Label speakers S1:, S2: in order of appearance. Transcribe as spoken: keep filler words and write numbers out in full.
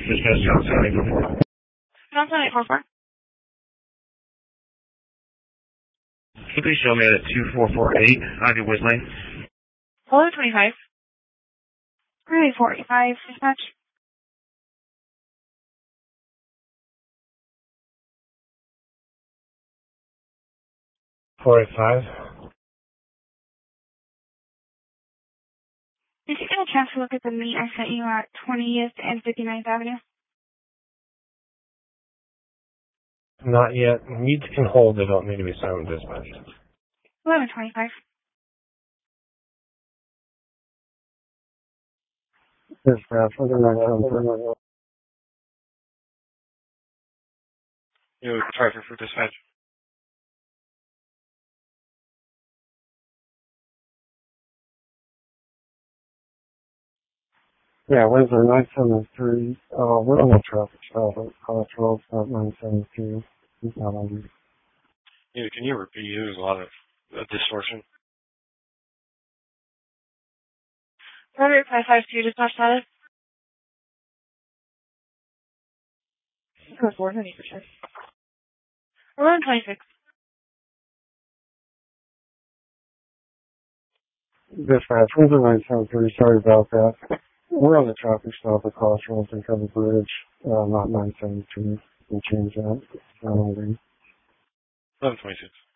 S1: Dispatch Johnson eight four four.
S2: Johnson eight four four.
S1: Please show me at two four four eight Ivy Woods Lane.
S2: Hello, twenty-five. three forty-five, dispatch.
S3: four eight five.
S2: Did you get a chance to look at the meet I sent you at twentieth and fifty-ninth Avenue?
S3: Not yet. Needs can hold. They don't need to be silent dispatch.
S2: eleven twenty-five.
S3: Dispatch. What did I come
S1: You driver for dispatch.
S3: Yeah, Windsor nine seven three. Uh, we're on the traffic stop at Crossroads, not nine seven two. He's not on.
S1: Yeah, can you repeat? There's a lot of uh, distortion.
S2: Frederick five five two, dispatch status. Code four, ninety percent. eleven twenty-six.
S3: Dispatch. Windsor nine seven three. Sorry about that. We're on the traffic stop at Crossroads and Cover Bridge, uh, not nine seven two. We'll change that. Um,
S1: eleven twenty-six.